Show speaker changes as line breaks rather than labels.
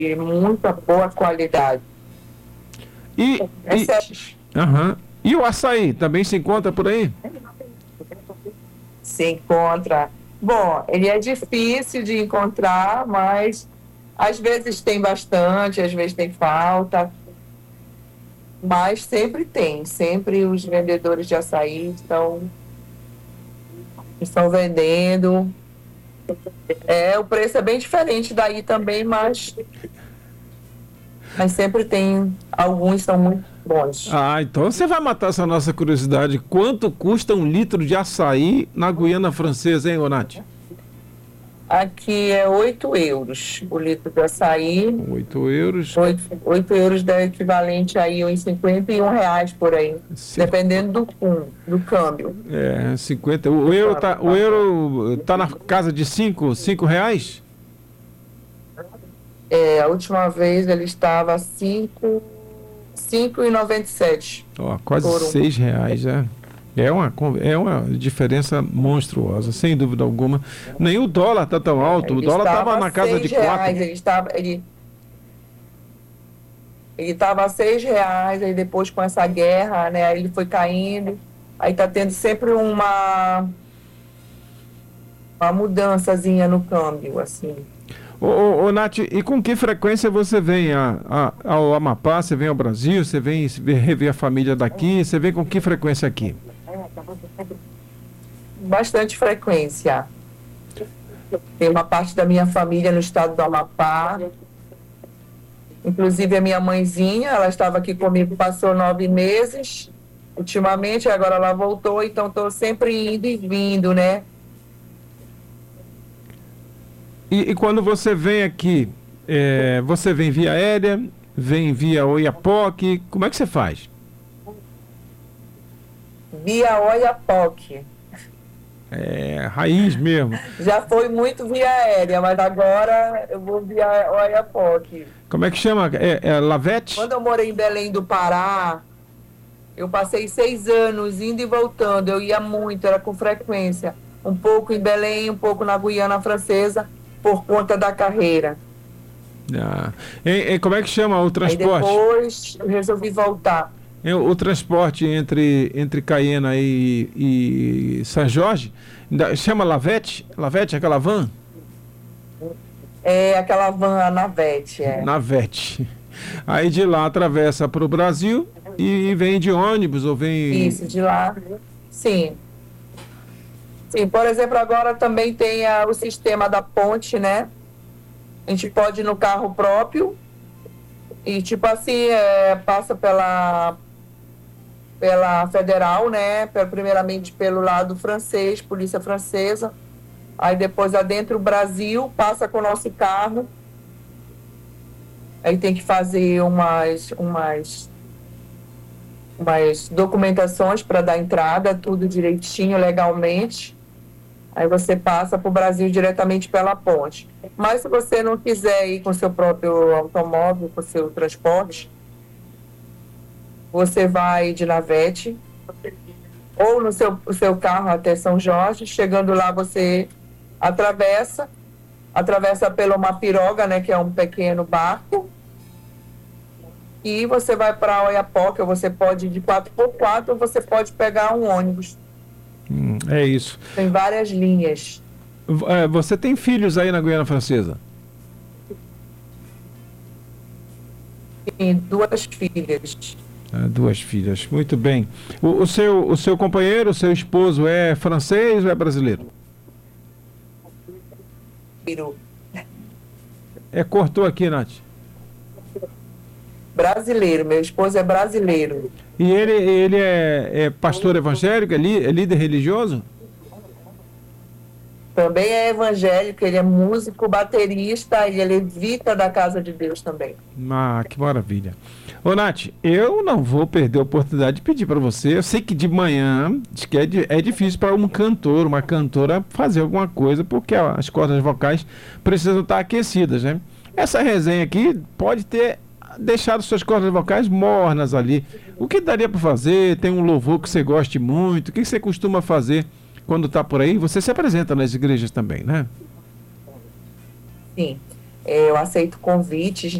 de muita boa qualidade.
E, e,
Esse
aham. E o açaí também se encontra por aí?
se encontra. Bom, ele é difícil de encontrar, mas às vezes tem bastante, às vezes tem falta, mas sempre tem. Sempre os vendedores de açaí estão vendendo. O preço é bem diferente daí também, mas sempre tem. Alguns são muito bons.
Ah, então você vai matar essa nossa curiosidade. Quanto custa um litro de açaí na Guiana Francesa, hein, Onati?
Aqui é 8 euros o litro de açaí.
8 euros.
8 euros dá equivalente aí uns R$ 51 por aí, dependendo do câmbio.
50. O euro tá na casa de 5 reais?
A última vez ele estava 5,97.
Ó, quase R$ 6, né? É uma diferença monstruosa, sem dúvida alguma. Nem o dólar está tão alto. O dólar estava na casa de 4.
Ele estava a R$ 6, aí depois com essa guerra, né? Aí ele foi caindo. Aí está tendo sempre uma mudançazinha no câmbio, assim.
Ô, Nath, e com que frequência você vem ao Amapá? Você vem ao Brasil? Você vem rever a família daqui? Você vem com que frequência aqui?
Bastante frequência. Tem uma parte da minha família no estado do Amapá. Inclusive a minha mãezinha, ela estava aqui comigo, passou 9 meses. Ultimamente, agora ela voltou, então estou sempre indo e vindo, né?
E quando você vem aqui, você vem via aérea, vem via Oiapoque, como é que você faz?
Via Oiapoque.
Raiz mesmo.
Já foi muito via aérea, mas agora eu vou via Oiapoque.
Como é que chama? Lavete?
Quando eu morei em Belém do Pará, eu passei 6 anos indo e voltando. Eu ia muito, era com frequência. Um pouco em Belém, um pouco na Guiana Francesa, por conta da carreira.
Como é que chama o transporte?
Aí depois eu resolvi voltar.
O transporte entre Caiena e São Jorge, chama Lavete? Lavete, aquela van?
Aquela van, a Navete.
Navete. Aí de lá atravessa para o Brasil e vem de ônibus ou vem...
Isso, de lá, sim. Sim, por exemplo, agora também tem o sistema da ponte, né? A gente pode ir no carro próprio e, tipo assim, passa pela federal, né? Primeiramente pelo lado francês, polícia francesa. Aí depois adentro o Brasil, passa com o nosso carro. Aí tem que fazer umas documentações para dar entrada, tudo direitinho, legalmente. Aí você passa para o Brasil diretamente pela ponte. Mas se você não quiser ir com seu próprio automóvel, com seu transporte, você vai de navete ou no seu carro até São Jorge. Chegando lá, você atravessa pela uma piroga, né, que é um pequeno barco, e você vai para Oiapoque, ou você pode ir de 4x4, ou você pode pegar um ônibus.
É isso.
Tem várias linhas.
Você tem filhos aí na Guiana Francesa?
Tem 2 filhas.
2 filhas, muito bem. O seu companheiro, o seu esposo é francês ou é brasileiro? Cortou aqui, Nath.
Brasileiro, meu esposo é brasileiro.
E ele é pastor evangélico, é líder religioso?
Também é evangélico, ele é músico, baterista e ele é levita da Casa de Deus também.
Que maravilha. Ô, Nath, eu não vou perder a oportunidade de pedir para você. Eu sei que de manhã diz que é difícil para um cantor, uma cantora fazer alguma coisa, porque as cordas vocais precisam estar aquecidas, né? Essa resenha aqui pode ter deixado suas cordas vocais mornas ali. O que daria para fazer? Tem um louvor que você goste muito? O que você costuma fazer quando está por aí? Você se apresenta nas igrejas também, né?
Sim. Eu aceito convites